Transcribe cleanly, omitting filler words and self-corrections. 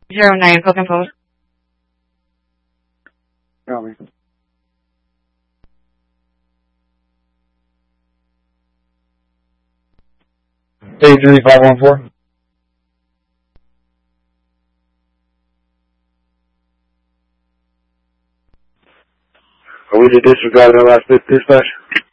09, Cook and Post. Copy. 83514. Are we to disregard our last bit, dispatch?